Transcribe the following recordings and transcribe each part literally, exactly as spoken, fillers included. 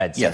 I'd say. Yes.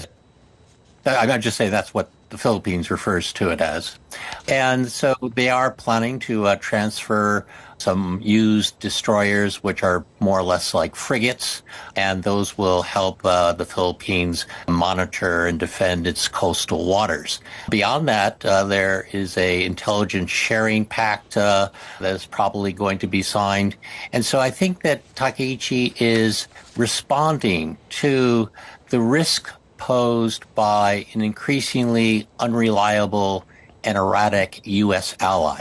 I would just say that's what the Philippines refers to it as. And so they are planning to uh, transfer some used destroyers, which are more or less like frigates, and those will help uh, the Philippines monitor and defend its coastal waters. Beyond that, uh, there is a intelligence sharing pact uh, that is probably going to be signed. And so I think that Takaichi is responding to the risk posed by an increasingly unreliable and erratic U S ally.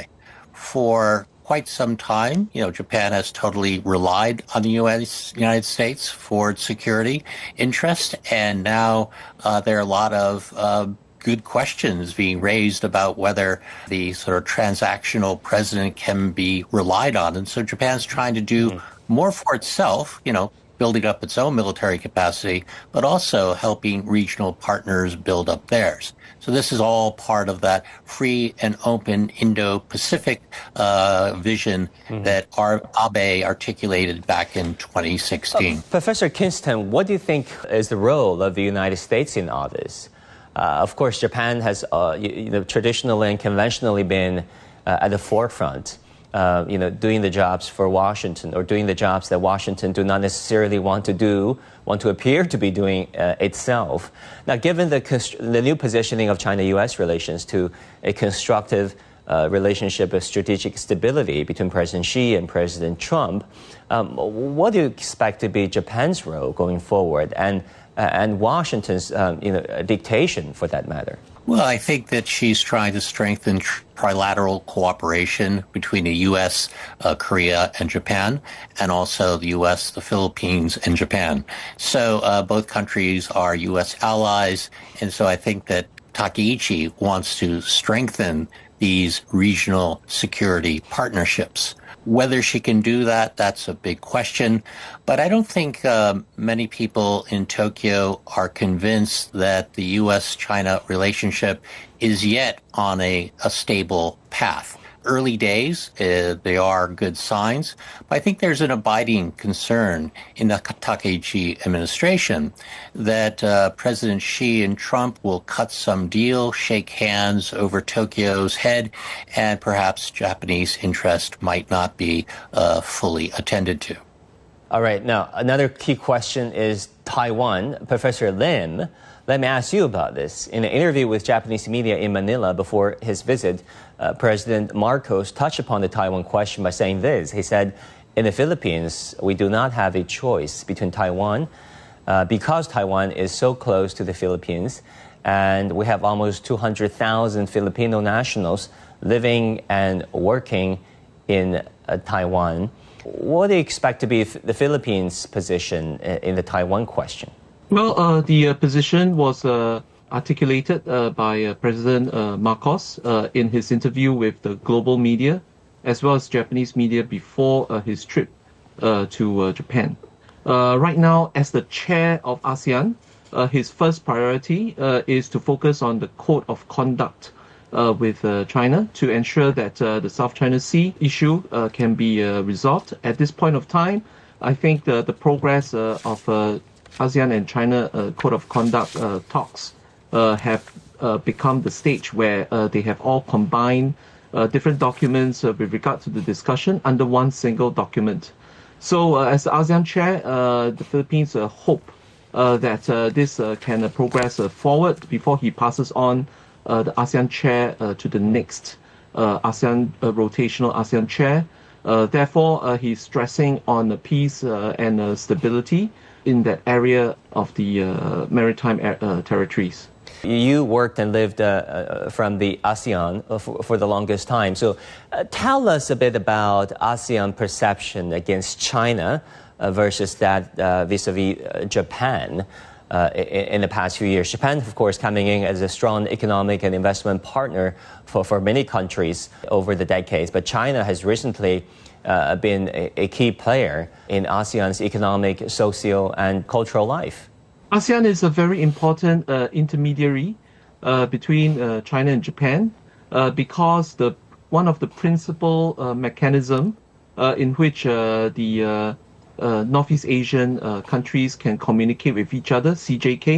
For quite some time, you know, Japan has totally relied on the U S United States for its security interest, and now uh, there are a lot of uh, good questions being raised about whether the sort of transactional president can be relied on. And so Japan's trying to do mm-hmm. more for itself, you know, building up its own military capacity, but also helping regional partners build up theirs. So this is all part of that free and open Indo-Pacific uh, vision mm-hmm. that Abe articulated back in twenty sixteen. Uh, Professor Kingston, what do you think is the role of the United States in all this? Uh, of course, Japan has uh, you, you know, traditionally and conventionally been uh, at the forefront. Uh, you know, doing the jobs for Washington, or doing the jobs that Washington do not necessarily want to do, want to appear to be doing uh, itself. Now, given the, the new positioning of China-U S relations to a constructive uh, relationship of strategic stability between President Xi and President Trump, um, what do you expect to be Japan's role going forward, and uh, and Washington's um, you know dictation for that matter? Well, I think that she's trying to strengthen trilateral cooperation between the U S, uh, Korea, and Japan, and also the U S, the Philippines, and Japan. So uh, both countries are U S allies, and so I think that Takaichi wants to strengthen these regional security partnerships. Whether she can do that, that's a big question. But I don't think uh, many people in Tokyo are convinced that the U S China relationship is yet on a, a stable path. Early days, uh, they are good signs, but I think there's an abiding concern in the Takaichi administration that uh, President Xi and Trump will cut some deal, shake hands over Tokyo's head, and perhaps Japanese interest might not be uh, fully attended to. All right. Now, another key question is Taiwan. Professor Lim, let me ask you about this. In an interview with Japanese media in Manila before his visit, uh, President Marcos touched upon the Taiwan question by saying this. He said, in the Philippines, we do not have a choice between Taiwan uh, because Taiwan is so close to the Philippines, and we have almost two hundred thousand Filipino nationals living and working in uh, Taiwan. What do you expect to be the Philippines' position in the Taiwan question? Well, uh, the uh, position was uh, articulated uh, by uh, President uh, Marcos uh, in his interview with the global media, as well as Japanese media before uh, his trip uh, to uh, Japan. Uh, right now, as the chair of ASEAN, uh, his first priority uh, is to focus on the code of conduct uh, with uh, China to ensure that uh, the South China Sea issue uh, can be uh, resolved. At this point of time, I think the, the progress uh, of uh, ASEAN and China uh, Code of Conduct uh, talks uh, have uh, become the stage where uh, they have all combined uh, different documents uh, with regard to the discussion under one single document. So uh, as the ASEAN chair, uh, the Philippines uh, hope uh, that uh, this uh, can uh, progress uh, forward before he passes on uh, the ASEAN chair uh, to the next uh, ASEAN uh, rotational ASEAN chair. Uh, therefore, uh, he's stressing on uh, peace uh, and uh, stability in that area of the uh, maritime uh, territories. You worked and lived uh, uh, from the ASEAN uh, for, for the longest time. So uh, tell us a bit about ASEAN perception against China uh, versus that uh, vis-a-vis uh, Japan uh, in, in the past few years. Japan, of course, coming in as a strong economic and investment partner for, for many countries over the decades. But China has recently uh, been a, a key player in ASEAN's economic, social, and cultural life. ASEAN is a very important uh, intermediary uh, between uh, China and Japan uh, because the one of the principal uh, mechanism uh, in which uh, the uh, uh, Northeast Asian uh, countries can communicate with each other, C J K,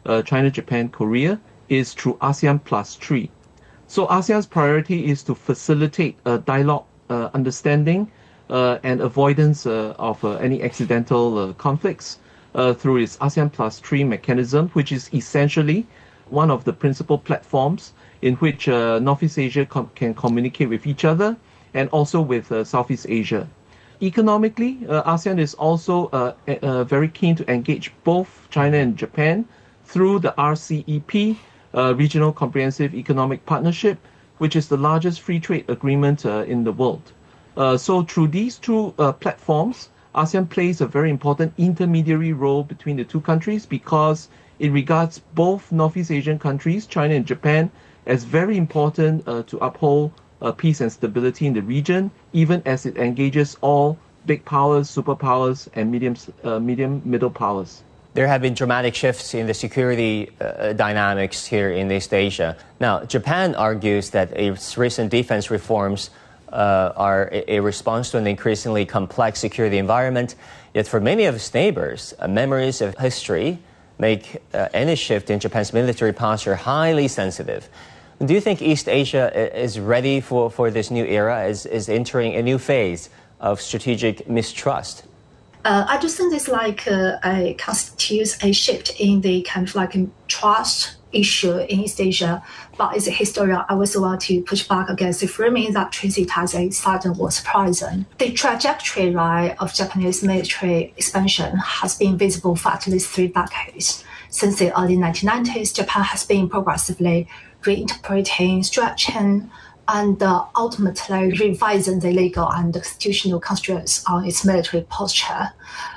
uh, China, Japan, Korea, is through ASEAN plus three. So ASEAN's priority is to facilitate uh, dialogue, uh, understanding, uh, and avoidance uh, of uh, any accidental uh, conflicts uh, through its ASEAN plus three mechanism, which is essentially one of the principal platforms in which uh, Northeast Asia com- can communicate with each other and also with uh, Southeast Asia. Economically, uh, ASEAN is also uh, uh, very keen to engage both China and Japan through the R C E P, uh, Regional Comprehensive Economic Partnership, which is the largest free trade agreement uh, in the world. Uh, so through these two uh, platforms, ASEAN plays a very important intermediary role between the two countries because it regards both Northeast Asian countries, China and Japan, as very important uh, to uphold uh, peace and stability in the region, even as it engages all big powers, superpowers, and medium, uh, medium middle powers. There have been dramatic shifts in the security uh, dynamics here in East Asia. Now, Japan argues that its recent defense reforms uh, are a response to an increasingly complex security environment. Yet for many of its neighbors, uh, memories of history make uh, any shift in Japan's military posture highly sensitive. Do you think East Asia is ready for, for this new era, is, is entering a new phase of strategic mistrust? Uh, I do think this like uh, a constitutes a shift in the kind of like trust issue in East Asia. But as a historian, I also want to push back against the framing that treats it as a sudden or surprising. The trajectory right, of Japanese military expansion has been visible for at least three decades. Since the early nineteen nineties, Japan has been progressively reinterpreting, stretching, and uh, ultimately revising the legal and constitutional constraints on its military posture.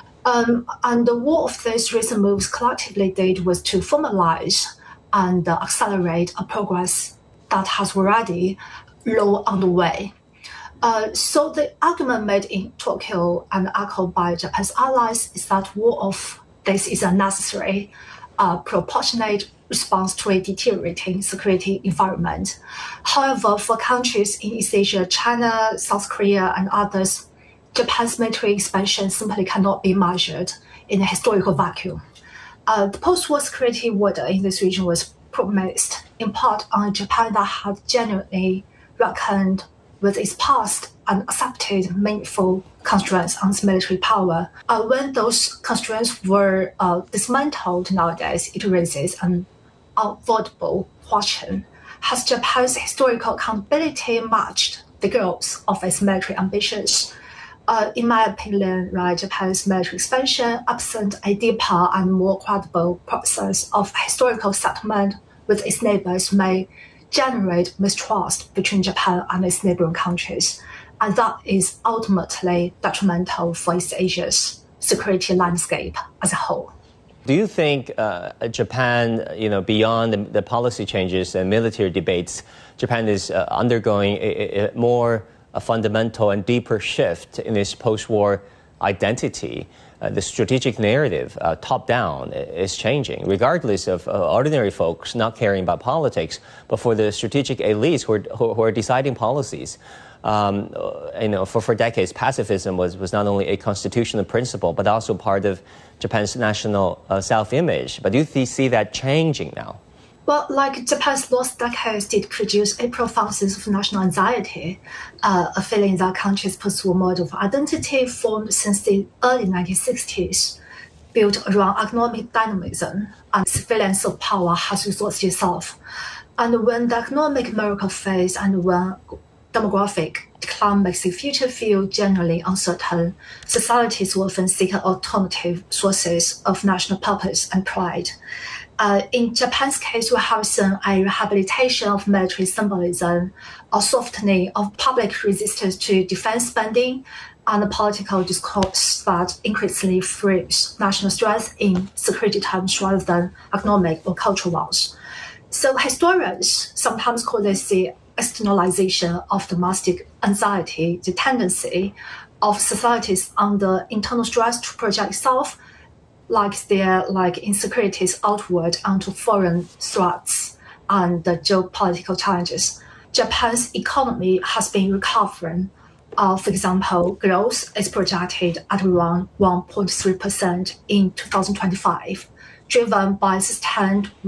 Um, and what of these recent moves collectively did was to formalize and uh, accelerate a progress that has already long underway. Uh, so the argument made in Tokyo and echoed by Japan's allies is that war of this is a necessary, uh, proportionate response to a deteriorating security environment. However, for countries in East Asia, China, South Korea, and others, Japan's military expansion simply cannot be measured in a historical vacuum. Uh, the post-war security order in this region was premised in part on a Japan that had genuinely reckoned with its past and accepted meaningful constraints on its military power. Uh, when those constraints were uh, dismantled nowadays, it raises an unavoidable question. Has Japan's historical accountability matched the growth of its military ambitions? Uh, in my opinion, right, Japan's military expansion, absent a deeper and more credible process of historical settlement with its neighbors, may generate mistrust between Japan and its neighboring countries, and that is ultimately detrimental for East Asia's security landscape as a whole. Do you think uh, Japan, you know, beyond the, the policy changes and military debates, Japan is uh, undergoing a, a more a fundamental and deeper shift in its post-war identity? Uh, the strategic narrative, uh, top-down, is changing, regardless of uh, ordinary folks not caring about politics, but for the strategic elites who are, who, who are deciding policies. Um, you know, for, for decades, pacifism was, was not only a constitutional principle, but also part of Japan's national uh, self-image. But do you see that changing now? Well, like Japan's lost decades did produce a profound sense of national anxiety, uh, a feeling that country's post-war model of identity formed since the early nineteen sixties, built around economic dynamism and surveillance of power has resourced itself. And when the economic miracle phase and when demographic decline makes the future feel generally uncertain, societies often seek alternative sources of national purpose and pride. Uh, in Japan's case, we have seen a rehabilitation of military symbolism, a softening of public resistance to defense spending, and a political discourse that increasingly frames national strength in security terms rather than economic or cultural ones. So historians sometimes call this the externalization of domestic anxiety, the tendency of societies under internal stress to project itself like their like insecurities outward onto foreign threats and the geopolitical challenges. Japan's economy has been recovering. Uh, for example, growth is projected at around one point three percent in two thousand twenty-five, driven by sustained